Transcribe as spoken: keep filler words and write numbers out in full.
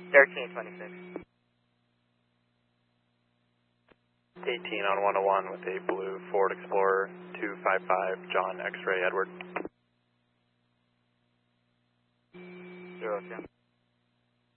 thirteen twenty-six. eighteen on one oh one with a blue Ford Explorer two five five, John X-Ray Edward. Zero ten.